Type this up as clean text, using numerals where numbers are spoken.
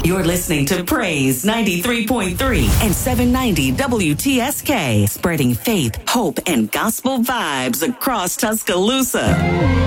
You're listening to Praise 93.3 and 790 WTSK, spreading faith, hope, and gospel vibes across Tuscaloosa.